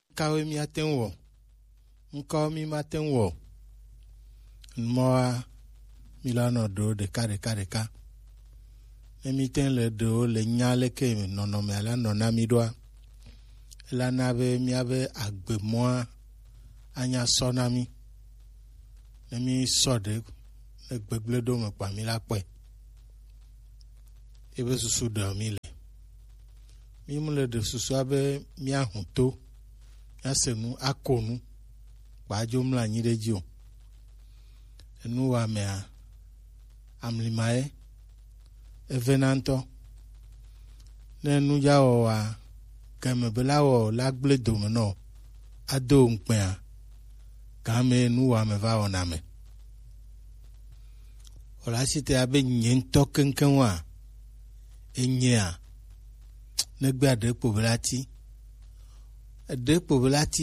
kawe mi atenwo nkawe mi matenwo moa milano do de ka emi ten le do le nyale ke nono me ala nona mi doa la nave mi ave agbe moa anya sonami emi sode le gbegble do me pa mi la pe ebe susu do mi le mi mu le de susu abe mi ahunto ya senu akonu pa jomla nyi reji o enu wa me amlimae evenanto nenu jawo wa keme belawo lagble do me no ado nkpe a kame nu wa me va ona me ola site abe nyento kenken wa enyea negbe ade pobelati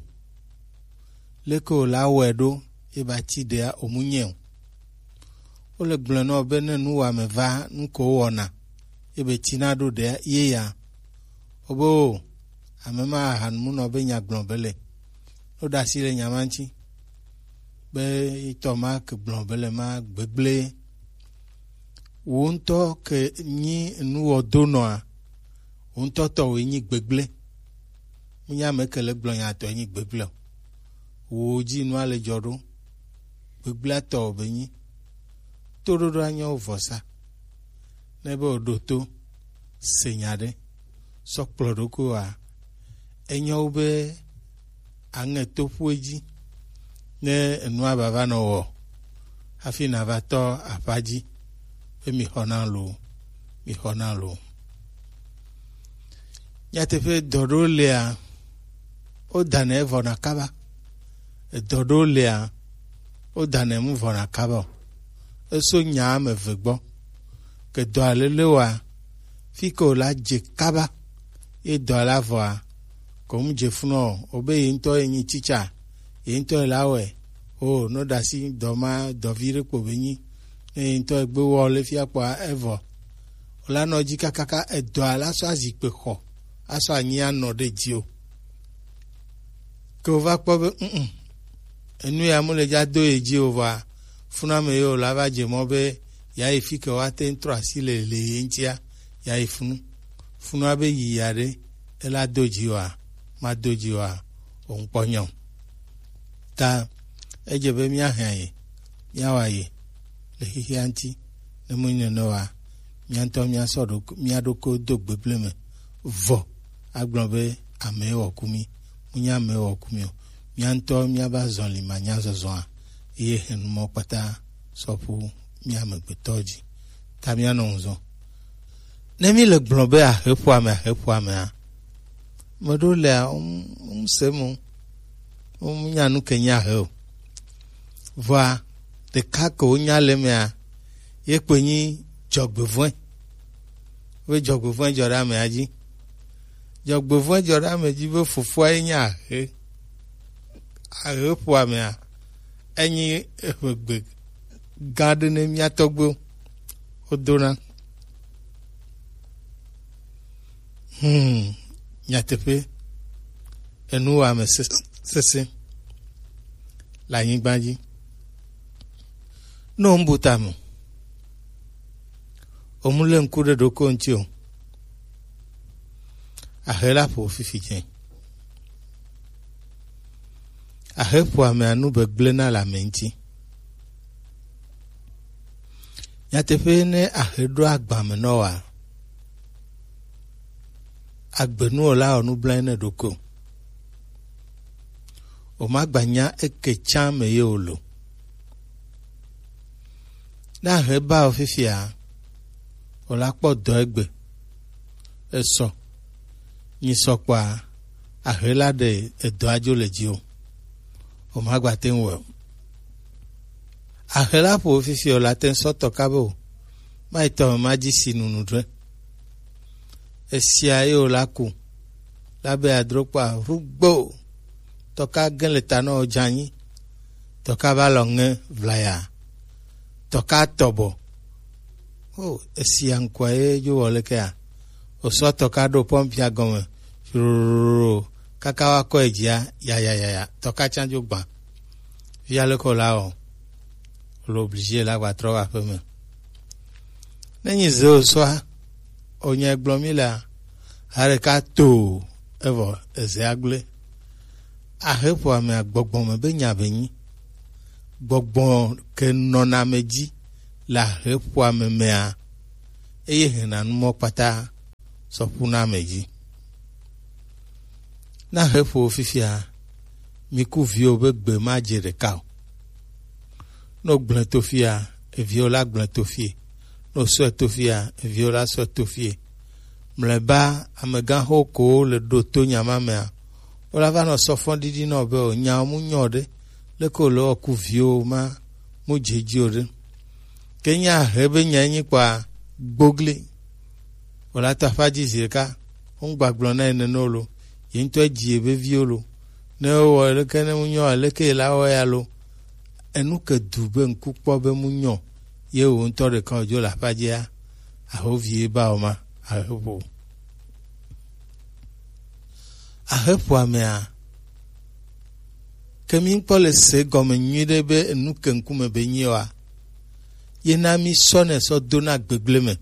leko la wedo ebati de omunye o le gblẽ no be ne nu wa me va nuko wona ebe tinado de ye ya obo amema han mu no be nya gblon bele o da si le nyamanchi be ito ma ke gblon bele ma gbegble wonto ke ni nu odono a wonto to we ni gbegble munya me ke le gblon ya to ni gbegble wo ji nu ale jodo gbegble to be ni todo anya ovosa nebe odoto senyade sokplodoko a enyo be ange topueji ne enua baba no wo afi na vato apaji be mi honalo nyatefe dodolea o dane vona kaba dodolea o dane mu vona kaba eso nya me vegbo ke do alele wa fiko la je kaba e do la voa kom je funo obe into enyi chicha into lawe o no dasi do ma do vire po benyi into egbe wo le fi apa evo ola no ji kakaka e do ala so azikpe kho aso anyi ano de jio ko va po enu ya mu le ja do eji over funa me yo lava je mobe ya ifike wate intro asile le yentia ya ifunu funu abe yiyare ela dojiwa ma dojiwa onponyo ta ejebe mi ahaye yawaye le hihianti ne munyo noa mi anto mi asodo mi adoko dogbebleme vo agbonbe amewo kumi munya mewo kumi mi anto mi abazon limanya zozon iye hen mo pata sopu mi amegbotoji tamiano nzo nemi le glombe a hepo ame a modole a semo nya nu kenya he va de kako nya le me a ye penyi jogbevon we jogbevon jora me aji jogbevon jora me ji be fufu anya he a hepo ame a enyi egbe garden mi atogbo odona nyatepe enu wa me sese la yin gbaji no mbutamu omule nkude doko ntio ahela po fifijen ahepo ame anu begble na la menti nyatefe ne ahedo agbame noa agbenu ola onu blane doko o magbanya ekecha me yolo na heba ofifia ola podo egbe eso ni sokwa ahela de edo ajoleji o magbate nwe ahela po fifi o la ten soto kabo mai to maji sinunu dre esia e o la ku labe adropa rugbo toka genle tano janyi toka balonge vlaya toka tobo o esia nkwae jo wole ke a o soto ka do pompia gome kaka wa ko ejia ya toka chanjo gba via le ko la on l'obligé la va trop après me nenyi zo so onye gblomi la are ka to evo eze agle ahepo ame agbogbon me be nya benyi gbogbon ke nona meji la hepo ame mea eye hena mo pata so puna meji na hepo fifia mi ku vio be gbe ma jere ka no gblen to fia e viola gblen to fie no so to fia e viola so to fie mleba amega hoko le do to nyama mea ola va no so fon didi no be o nya mu nyode le ko lo ku vio ma mu jeji ore kenya hebe nyanyi kwa gbogli ola ta faji zeka on gbagbon na ene no lo yin to ji ebe violo ne o le kene mu nyo le ke la o ya lo enu ke dube nku po be mu nyo ye o nto de kan ojo la faji a ho vie ba o ma a hepo amea kemi pole se gome nyide be enu ke nku me be nyiwa ye na mi sone so dona gbegbleme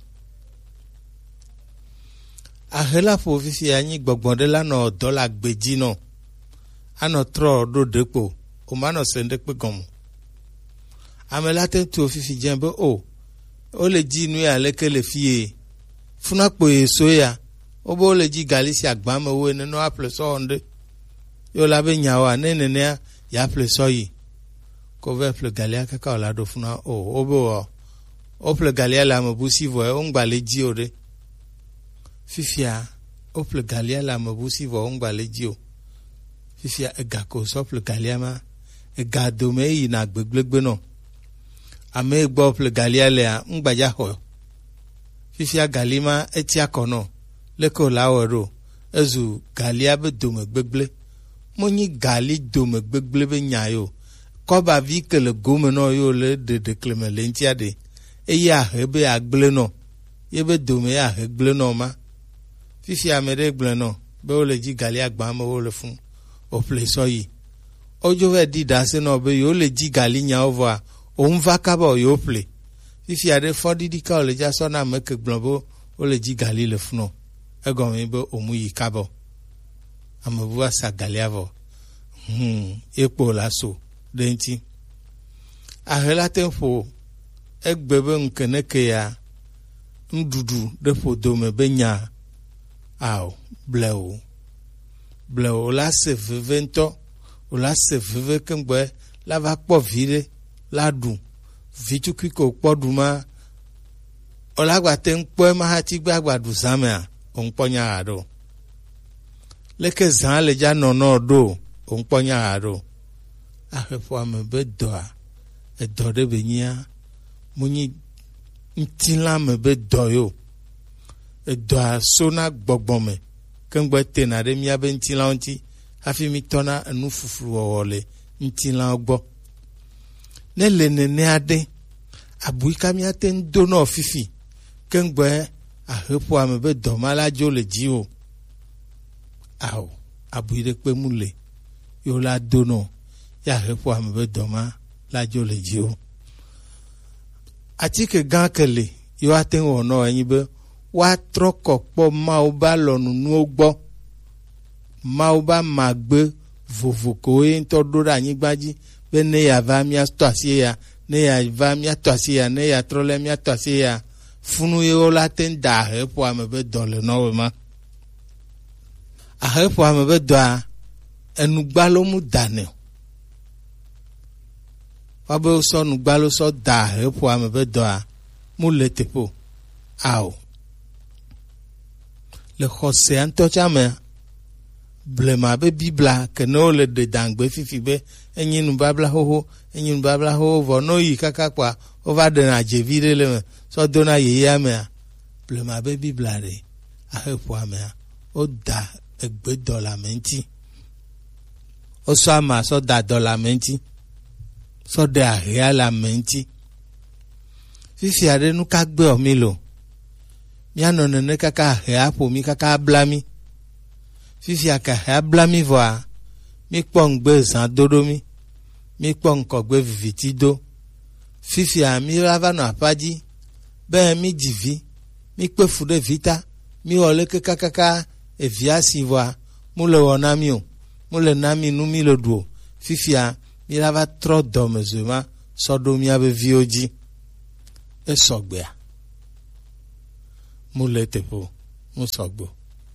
ahela fo fifi anyi gbogbonde la no dollar gbeji no ano tro do depo o ma no sende pe gomo amela te tu fifi jembe o le ji nu ya le kele fie funa po eso ya o bo le ji galisi agba me wo ne no aple so onde yo la be nyawa ne ya aple so yi ko ve aple galia ka ka la do funa o bo o ple galia la me busi vo o ngba le ji o de fifia o ple galia la me busi vo o ngba le ji o fifia e ga ko so ple galia ma e ga do me yi na gbegbe no ame gbo ple galia le a ngba ja ho fifia galima etia kono leko lawero ezu galia be do me gbegble monyi gali do me gbegble be nyayo ko ba vi ke le gome no yo le de clemelentia de eya hebe agble no ye be do me ya hegble no ma fifia me de gble no be o le ji galia gba mo le fun o ple so yi ojo ve di da se no be yo le ji gali nya over o nva kabo yo ple fifia de fodi di ka o le ja so na me ke gblobo o le ji gali le fun no egomi be omuyi kabo amabuwa sa galiavo epo laso denti ahela tempo egbebe nkeneke ya ndudu depo dome benya ao bleo la se vivento o la se vive kengbe la va po vire la du vitu kiko po duma o la gba ten po ma hati gba du samea onponya ado leke zan le ja no do onponya ado ahefo ame be doa e do de benya munyi ntinla me be doyo e doa sona gbogbome kengbe tena de mia be ntinla onti afi mi tona enu fufuru wole ntinla ogbo ne le ne ade abuika mi aten do no fifi kengbe ahepo ame be doma la jo le ji o ao abuire pe mule yo la dono ya ahepo ame be doma la jo le ji o atike gan kele yo aten ono yin be wa troko po ma o ba lonu nu ogbo ma o ba magbe vovoko e to do ra yin gbaji be ne ya va mi asto asia ne ya va mi asto asia ne ya trole mi asto asia funu ye la ten da hepo ame be dole no we ma a hepo ame be do enugbalo mu dane wa be so nugbalo so da hepo ame be do mu letepo ao le Jose antochame blema be bibla ke no le de dangbe fifi be enyinu babla ho vo no yi kaka kwa over de na jevire le so dona ye ame blema be bibla re a hepo ame o da egbe $menti o so ama so da $menti so de a real menti fifi ade nu ka gbe o mi lo mi ano ne kaka he apo mi kaka blami fifia ka habla mi voa mi kpɔngbe zã doɖo mi kpɔ ŋkɔgbe viviti do fifia mi rava nɔ aƒadzi be mi dzi vi mi kpe fu ɖe vita mi wɔ leke kakaka evia si voa mu le wɔ na mi o mu le na mi nu mi le ɖu o fifia mi rava trɔ dɔme zoe ma sɔ ɖo miabe viwo dzi esɔgbea mu le teƒe o mu sɔgbe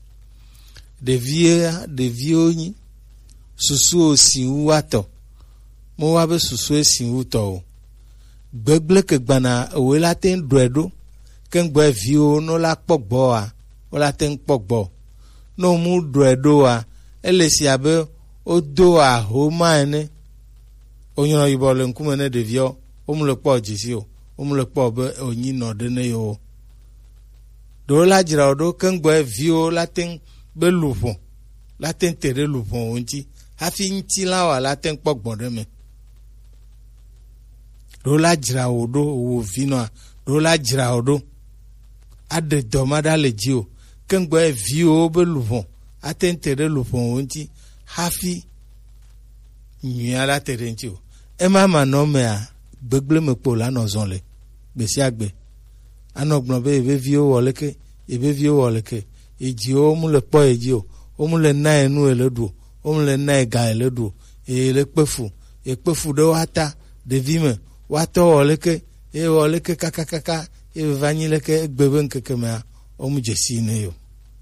ɖeviwo nyi susuwo si wu atɔ mo wa be susu si wu tɔ o gbegble ke gbana ewoe la te ɖɔe ɖo ke ŋgbɔ viwo no la kpɔ gbɔa wo la te kpɔ gbɔ no mu ɖɔe ɖoa ele si abe o do ahoma ene o nyrɔ yibɔ le ŋkume ne ɖeviwo o mu le kpɔ dzisi o o mu le kpɔ be o nyi nɔ ɖe ne yewo ɖewo la dzra o ɖo ke ŋgbɔ viwo la te be luƒo la te te ɖe luƒo o ŋuti hafi ŋuti la wa la te kpɔ gbɔ ɖe me ɖewo la dzra o ɖo wo vi nɔa ɖewo la dzra o ɖo aɖe dɔma ɖa le dzi o ke ŋgbɔ viwo be luƒo ate te ɖe luƒo o ŋuti hafi nyuia la te ɖe ŋuti o ema manɔ mea gbegble me kpo la nɔ zɔ le gbe sia gbe anɔ gblɔ be ebe viwo wɔ leke edziwo mu le kpɔ edzi o wo mu le na enu ele ɖu wo mu le na ga ele ɖu eye le kpefu ɖe wa ta ɖevi me wa tɔ wɔ leke eye wɔ leke kakakaka eye va nyi leke egbe be ŋkeke mea wo mu dzesi ne yo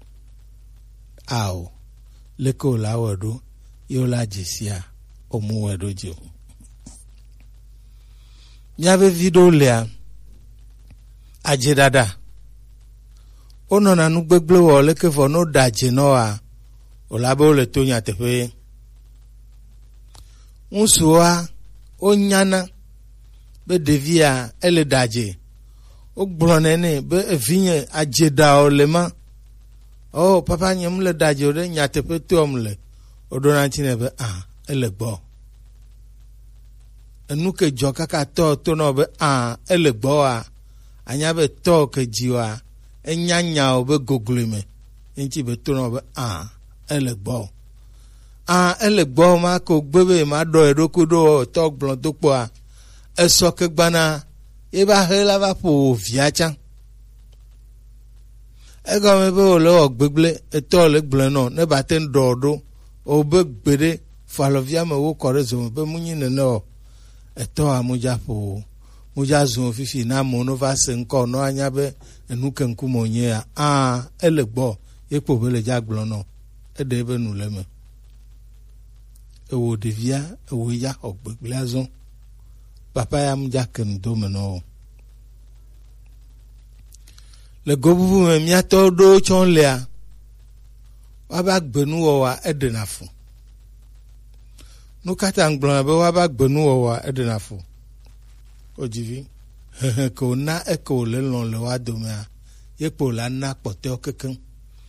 ao leke wo la wɔ ɖo ye wo la dzesia wo mu wɔ ɖo dzi o miabe vi ɖewo lea adze ɖaɖa wonɔna nu gbegble wɔ leke vɔ no da dze nɔa o la be wo le to nyateƒe ŋutsuwoa wonyana be ɖevia ele da dze wo gblɔnɛ nɛ be evinye adze ɖa o le ma o papa nye mu le da dze o ɖe nyateƒe toam le o ɖo na ŋuti nɛ be ele gbɔ enu ke dzɔ kaka tɔ to nɔ be ele gbɔa anya be tɔ ke dziwa enya nya o be gogloe me ŋuti be to nɔ be ele gbɔ ele gbɔ ma ko gbe be ma ɖɔ eɖokui ɖo tɔ gblɔ do kpɔa esɔ ke gbana eba he la va ƒo via tsã egɔme be wòle wɔ gbegble etɔ le gblɔ nɔ ne ba te ɖɔ ɖo o be gbe ɖe falɔvia me wo kɔ ɖe zome be mu nyi nene o etɔa mudza ƒo mudza zun fifi na mo no va se ŋkɔ no anya be enu ke ŋkume nye ya ele gbɔ ekpo be le dza gblɔ nɔ eɖe ebe nu le me ewo ɖevia ewo ya xɔ gbegblea zɔ papa ya mudza ke nu do me nɔ o le gobubu me miatɔ ɖowo tsɔ lea waba gbenuwɔwa eɖena fu nu katã ŋgblɔna be waba gbenuwɔwa eɖena fu o dzivi ke o na eke o le lɔ̃ le wa domea ye kpo la na kpɔtɔewo kekeŋ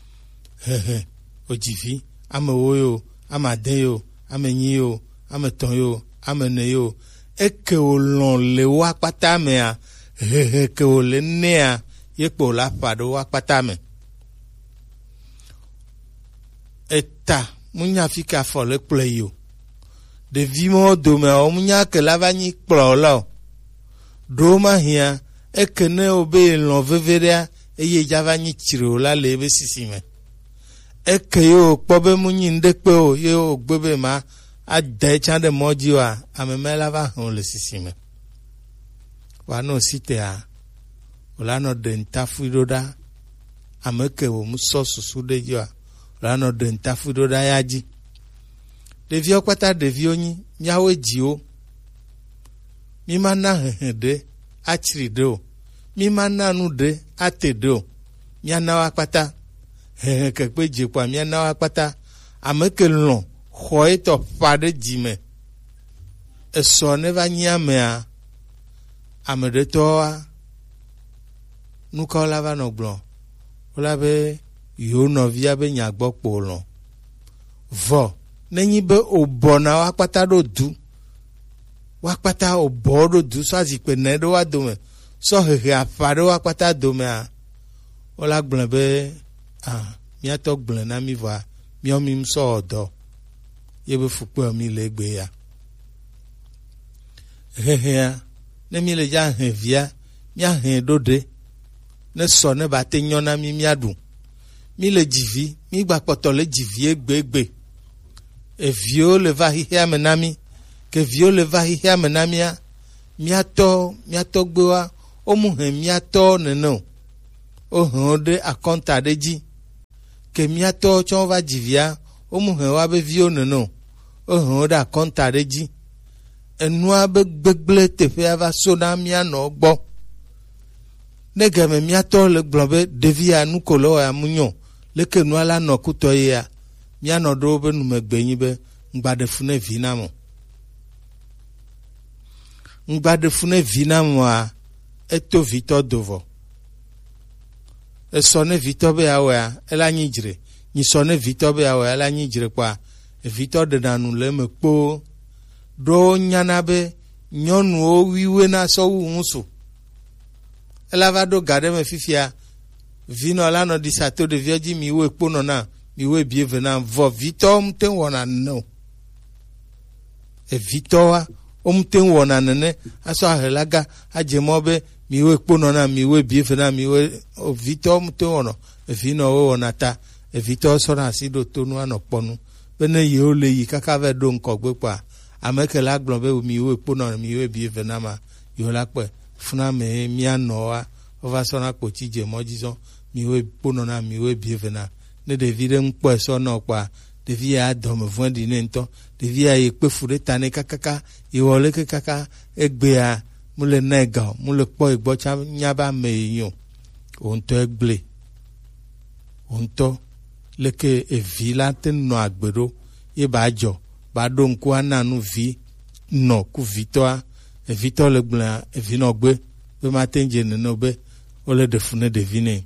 o dzivi ame wo yo ame ade yo ame nyi yo ame tɔ̃ yo ame ne yo eke o lɔ̃ le wa kpata mea ke o le nea ye kpo la ƒa ɖe wa kpata me eta munya fi ke afɔ le kplɔ yi o ɖevi mo dome o munya ke la va nyi kplɔ la o ɖo ma hia eke ne o be lɔ̃ veve ɖea eye dza va nyi tsri o la le ebe sisi me eke yo kpɔ be munyi ŋɖekpe o ye o gbe be ma ade tsã ɖe mɔ dzi oa ame me la va hɔn le sisi me wa no si tea o la nɔ ɖe ntafui ɖo ɖa ame ke o mu sɔ susu ɖe dzi oa o la nɔ ɖe ntafui ɖo ɖa ya dzi ɖeviwo kpata ɖeviwo nyi miawo dziwo mi ma na hehe ɖe atsri ɖe o mi ma na nu ɖe ate ɖe o miana wa kpata hehe kekpe dze kpoa miana wa kpata ame ke lɔ̃ xɔ etɔ ƒa ɖe dzime esɔ ne va nyi amea ame ɖe tɔwa nukawo la va nɔ gblɔ wola be yewo nɔvia be nyagbɔ kpo lɔ̃ vɔ nenyi be o bɔna wa kpata ɖo du wa kpata o bɔ ɖo du sɔ azikpe ne ɖe wa dome sɔ hehe aƒa ɖe wa kpata domea wola gblɔ be miatɔ gblẽ na mi vɔa miomim so odo yebe fukwe mi le gbe ya ya ne mi le ja hevia mia hen dode ne so ne ba te nyona mi miadu mi le jivi mi gba poto le jivi egbe evio le va hia menami ke vio le va hia menamia miato gbewa o mu hen miato neno o hode akonta deji ke miato chon va jivia o mu hen wa be vio neno o hode akonta deji enua be gbegble tefe ava sona mia no gbo nege me miato le globe devia nukolo ya munyo leke nua la no kuto ya mia no do be numegbenyi be ngbade fune vinamo ngbade fune vinamo a eto vito dovo esone vito be awa ela nyijire ni sone vito be awa ela nyijire kwa vito de nanu le me kpo do nyana be nyonu o wiwe na so wunsu ela va do gade me fifia vino la no disato de vieji mi we kpo no na mi we bienvenant vo vito mten wona no e vito wa mten wona nene aso ahelaga ajemobe mi we kpo no na mi we bienvenant mi we o vito mten wono e vino we wona ta e vito so na sido tonu anoponu bene ye o le yi kaka ve do nko gbe pa ameke la gbon be mi we kpo no mi we bienvenant ma yo la pe funa me mi anoa o va so na po ti je mojizo mi we kpo no na mi we bienvenant ne devire mpo so no pa devia dom vondi nento devia e pe fure tane kakaka e wole kakaka egbe a mule nega mule po egbo cha nyaba meyin onto egble onto leke e vilante no agbero e bajo ba do nku ananu vi no ku vitoa e vito le gble e vino gbe be matenje no be ole de fune devine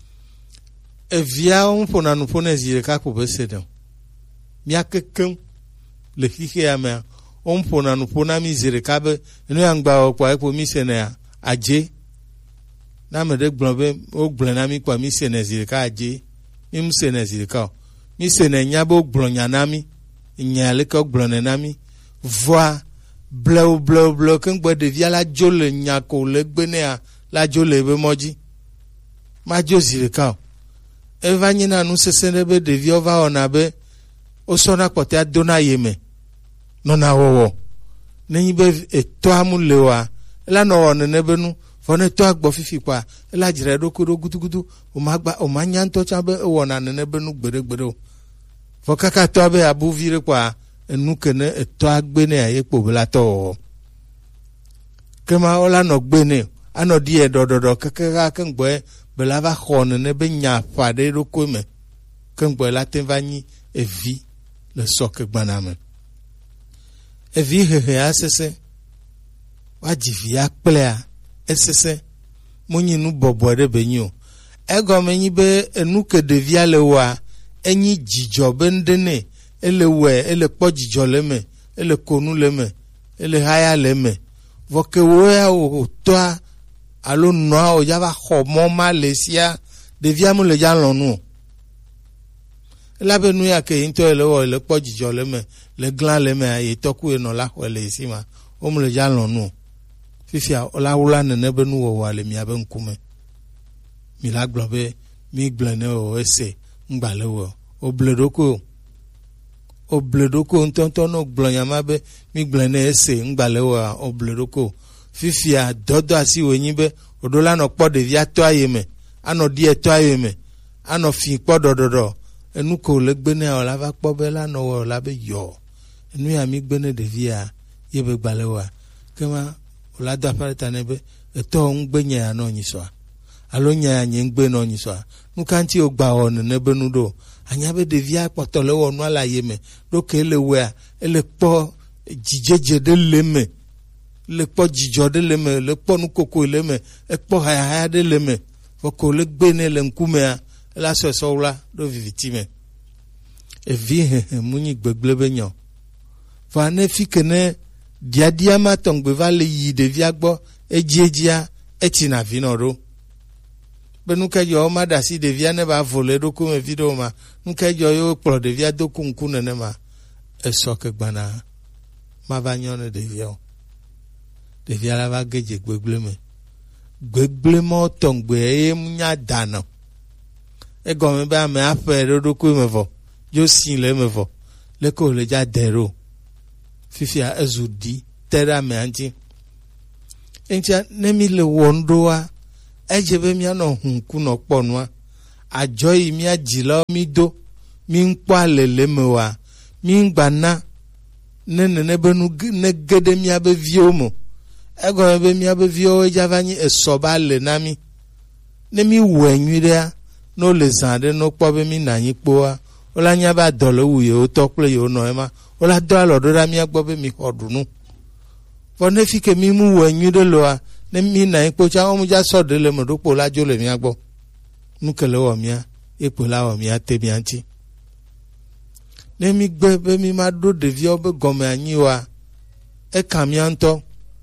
evia on pona no pona zire ka ko besedon mia kekem le hike ama on pona no pona mi zire ka be no yangba o kwa ko mi sene aje na me de gbonbe o gbon na mi kwa mi sene zire ka aje mi sene zire ka mi sene nya bo gbon nya na mi nya le ko gbon na mi voi blo ken gbe de via la jole nya ko le gbene a la jole be moji ma jo zire ka evanyina nu sesenebe de viova onabe osona kote adona yeme nona wowo neyibe eto amulewa ela no won nebenu fone to agbo fifi kwa ela jire dokoro gutugutu o manya nto chabe wona nebenu gberegbere fo kaka to be abu vire kwa enukene eto agbene aye pobla to kema ola no gbene ano die dododo kaka kan gbe belava khone ne benya fade ro kome kan gbe la tenvani evi le sok gbaname evi hehe asese wajivi aklea esese munyinu bobo de benyo ego menyi be enuke devia lewa enyi jijo bendene elewe ele po jijo leme ele konu leme ele haya leme voke wo ya o toa alo no o ya va homo malesia devia mu le ja lonu la benu ya ke into ele wo le po jijo leme le glan leme aye toku e no la ho le sima o mu le ja lonu fifia ola wula ne benu wo wale mi abe nkume mi la globe mi glane o ese ngbale wo o bledoko ntonto no glonya mabe mi glane ese ngbale wo o bledoko fifia dodo asi wenyibe odola no po de via to ayeme ano die to ayeme ano fi po dododo enu ko le gbene ola va po be la no wo la be yo enu ya mi gbene de via yebe gbale wa kema ola da pareta nebe eto ngbenya ya no nyiso alonya ya nyengbe no nyiso nu kanti ogba on nebe nu do anya be de via poto le wo no ala yeme do ke le we ele po jijeje de leme le po jijo de leme le po nu koko leme e po haya de leme foko le gbene le nkume la so la do vivitime e vi munyi gbegble benyo fa ne fikene dia ma tongbe va le yi de via gbo ejejia etina vinoro be nu ke yo ma da si devia ne ba vole do ku me video ma nu ke yo kplo devia do ku nku ne ma eso ke gbana ma ba nyone devia la va geje gbegble mo tongbe e munya dana e go me ba me afe do ku me vo yo sin le me vo le ko le ja dero fifia ezudi tera me anti encha ne mi le wondoa ejebe mi ano hunku no ponwa ajoyi mi ajila mi do mi npa lele me wa mi ngbana ne benu ne gede mi abe viomo ego be mi abe vio ejavani esoba le nami ne mi wenwire no le zande no po be mi nanyi poa ola nya ba dolo wuye o tokle yo no ema ola do alodo ra mi agbo be mi hodunu for ne fi ke mi mu wenwire lo a ne mi na ipo cha o mu ja so de le mo do po la jo le mi agbo nu kele wo mi a epo la wo mi a te mi anti ne mi gbe be mi ma do de vi obe gome anyi wa e kami anto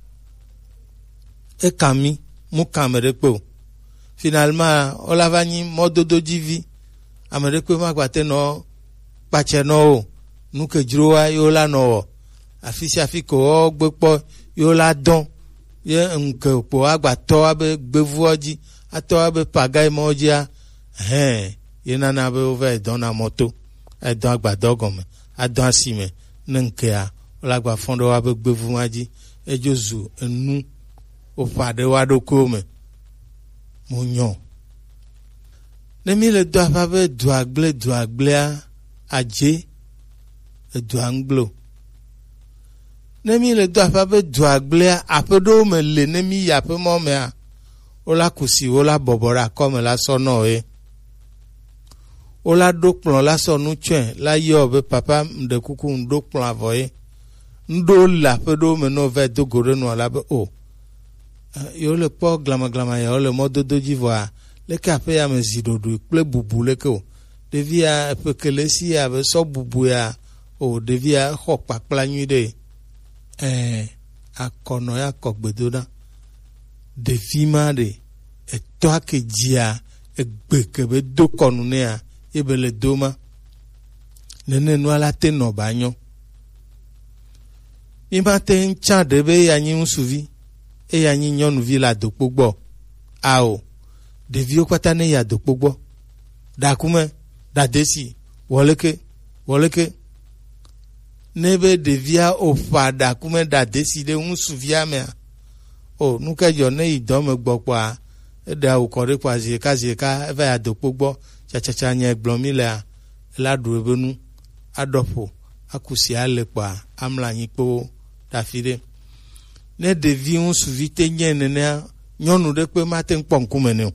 e kami mu kamere pe o finalement ola vani mododo jivi amere pe ma gbate no pache no o nu ke jiro wa yo la no afisi afiko o gbe po yo la don ye nke po agbato abe gbevu oji ato abe pagai moji a ye nana abe over don na moto e don agbado gome adon asime nke a ola gba fondo abe gbevu maji e jozu enu o pade wa do kome monyo ne mi le do abe do agble aje e do anglo ne mi le do abe do agble apedo me le ne mi ya pe mo me a ola kusi ola bobora comme la sono ola dokplon la sonu twen la yo be papa de kuku ndokplon avoye ndo la pedo me no ve do gore no la be o yo le po glama ya le mododo jivoa le kape ya me zidodo ple bubu le ko devia pekelesi ya be so bubu ya o devia ho papla nyude akono ya kogbedoda devima de eto akejia egbekebe do konu ne a ebele doma nene no ala te no banyo ima te ncha debe ya nyi nsuvi e ya nyi nyonu vi la dokpogbo ao devi okwata ne ya dokpogbo da kume da desi woleke nebe devia ofa da kume da desi de nsuvi ame o nuke jo ne idome gbogbo a da ukore kwazi ka eva ya dokpogbo chachacha nye gblomi la du ebenu adopo akusi alepa amla nyipo dafide ne devi un suvite nye nene nyonu de pe mate nponkume ne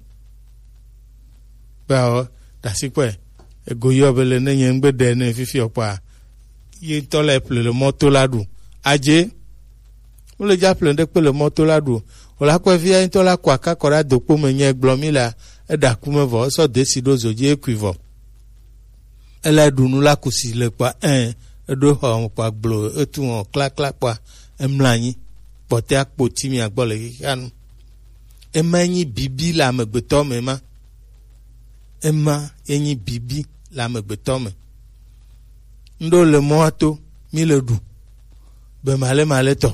ba dasikwe egoyo bele ne nye ngbede ne fifi opa ye tole ple le moto ladu aje o le ja ple de pe le moto ladu o la kwa via ntola kwa ka kora dokpo me nye gblomi la eda kume vo so desido zoje equivo ela dunu la kusi le kwa edo ho kwa glo etu on kla kwa emlanyi pote akpoti mi agbole kikanu emanyi bibi la megbeto me ma ema enyi bibi la megbeto me ndo le moato mi le du be male to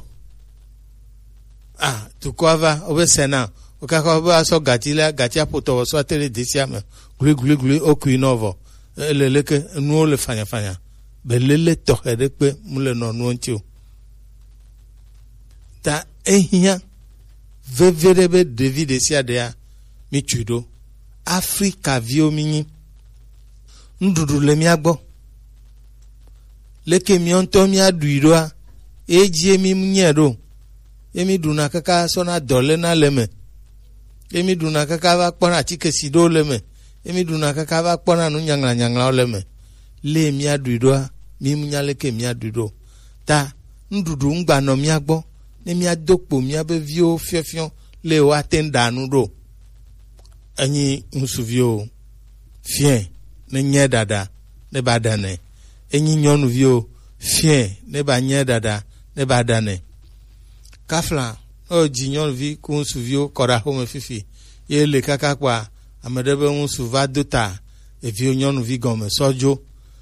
tukwava obe sena okaka obe aso gati apoto so atele desia me guli okui novo leleke nu le fanya belele to hede pe mule no nu ntio ta ehia veverebe devi desia dea mi chudo Afrika vio minyi ndudu le mi agbo leke mi onto mi aduiroa eji mi mnyero emi duna kaka sona dole na leme emi duna kaka va kpona chike sido leme emi duna kaka va kpona nu nyangla leme le mi aduiroa mi mnyale ke mi aduiro ta ndudu ngba no mi agbo ne mi adokpo mi abe vio fiafion le o atenda nu do anyi musuvio fien ne nye dada ne badane enyi nyonu vio fien ne ba nye dada ne badane kafla o jinyon vi kun suvio kora home fifi ye le kaka kwa amedebe ŋusu va do ta evi nyɔnuvi gɔme sɔdzo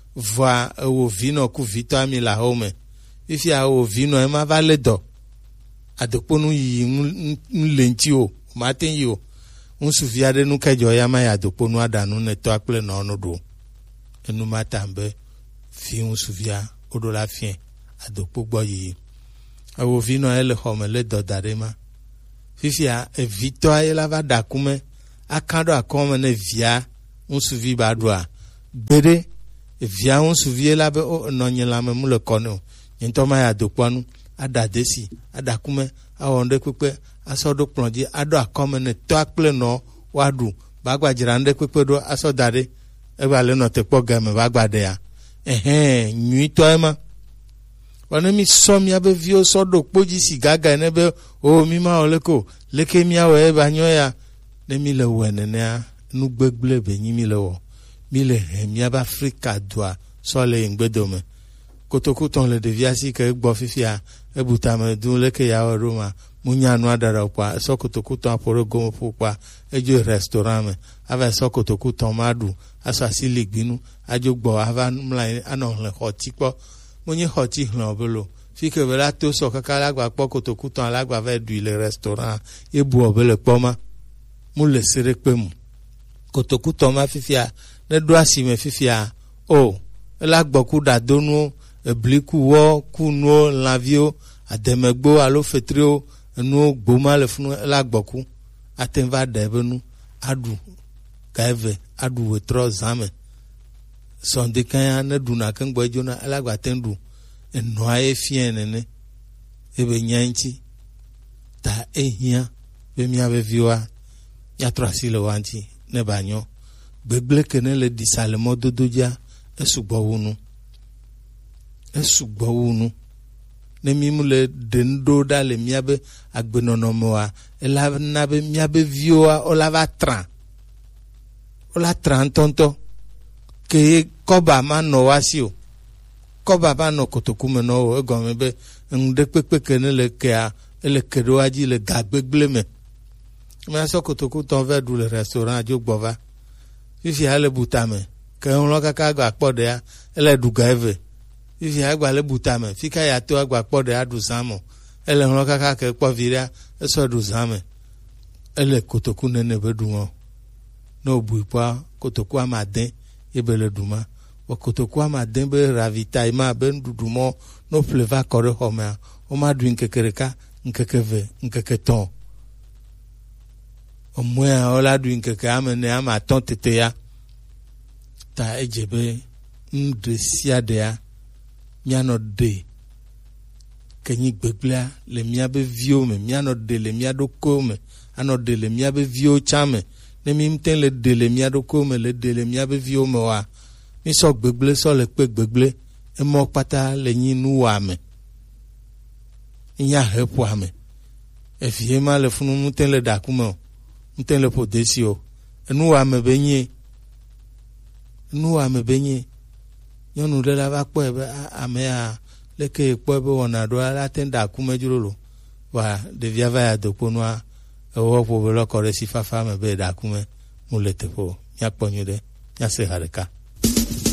va ewo vinɔ ku vitɔ ami le xɔme fifia ewo vinɔ ema va le dɔ adokponu yi le ŋti o mate yi o ŋusuvi aɖe nu kedzɔ ya ma ya adokponu aɖanu ne tɔ kple nɔnu ɖo enu ma ta be fi ŋusuvia woɖo la fie adokpo gbɔ yi ewo vinɔ ele xɔme le dɔ da ɖe ma fifia evitɔ ye la va da kume aka ɖo akɔme ne via ŋusuvi ba ɖoa gbeɖe via ŋusuvi la be nɔnyi lãme mu le kɔ ne o nyitɔ ma ya dokpɔnu ada desi ada kume awɔ ŋɖe kpekpe asɔ ɖo kplɔ dzi aɖo akɔme ne tɔa kple nɔ woaɖu bagba dzra ŋɖe kpekpe ɖo asɔ da ɖe eva le nɔ te kpɔ game bagba ɖe ya nyuitɔ ema wɔne mi sɔ miabe viwo sɔ ɖo kpodzi si gaga ne be o mi ma wɔ leke o leke miawɔ eba nyɔ ya ne mi le wɔ nenea nu gbegble be nyi mi le wɔ mi le he miabe Afrika dua sɔ le ŋgbedome kotoku tɔn le ɖevia si ke egbɔ fifia ebutame du leke ya wɔ ɖo ma mu nya nua da ɖe kpa esɔ kotoku tɔn aƒo ɖe gome ƒo kpa edzo restaurant me ava esɔ kotoku tɔn ma ɖu asɔ asi ligbinu adzo gbɔ ava mla anɔ hlẽ xɔti kpɔ monye xɔti hlẽ belo fike be la to sɔ kaka la gba kpɔ kotoku tɔn la gba va ɖui le restaurant ye bu be le kpɔ ma mu le se ɖe kpe mu kotoku tɔn ma fifia ne ɖo asime fifia o ela gbɔ ku ɖadonuwo ebliku wɔ ku nuwo lãviwo ademegbo alo fetriwo enuwo gboma le funu ela gbɔ ku ate va ɖe be nu aɖu gaeve aɖu wetrɔ zame sɔnde kanya ne ɖuna ke ŋgbɔ edzona ela gba te ɖu enɔa ye fie nene ebe nya ŋti ta ehia be miabe viwoa miatrɔ asi le wa ŋti ne ba nyɔ gbegble ke ne le ɖisa le mɔdodo dzia esugbɔ wu nu ne mi mu le ɖe ŋɖo ɖa le miabe agbenɔnɔme wa ela na be miabe viwoa wola va tra ŋtɔntɔ ke kɔba ma nɔ wa si o kɔba ma nɔ kotoku me nɔ o egɔme be ŋɖe kpekpe ke ne le kea ele ke ɖo wa dzi le gagbegble me miasɔ kotoku tɔn va ɖu le restaurant dzo gbɔ va fifia ele butame ke ŋlɔ kaka gba kpɔ ɖea ele ɖu gaeve fifia egba le butame fika ya to agba kpɔ ɖea ɖu zãmɔ ele ŋlɔ kaka ke kpɔ vi ɖea esɔ ɖu zãme ele kotoku nene be ɖu ŋɔ ne o bui kpɔa kotoku amade ye be le ɖu ma o kotoku amade be ravita yi ma be nuɖuɖu mɔ ne o ƒle va kɔ ɖe xɔ mea o ma ɖui ŋkeke ɖeka ŋkeke ve ŋkeke tɔn o mɔa o la ɖui ŋkeke ame ne ame atɔ̃ tete ya ta edze be nuɖe sia ɖea mianɔ ɖe ke nyi gbegblea le miabe viwo me mianɔ ɖe le mia ɖokuiwo me anɔ ɖe le miabe viwo tsã me ne mi ŋute le ɖe le mia ɖokuiwo me le ɖe le miabe viwo me wa mi sɔ gbegble sɔ le kpe gbegble emɔ kpata le nyi nuwɔame nya heƒoame evie ma le funu ŋute le ɖakume o ŋute le ƒo desi o enuwɔame be nye nyɔnu ɖe la va kpɔe be amea leke kpɔe be wɔna ɖoa la te ɖa akume dzrolo wa ɖevia va ya dokponua ewɔ ƒo be lɔkɔ ɖe si fafa me be ɖa akume mu le teƒe o miakpɔ nyuie ɖe miase ha ɖeka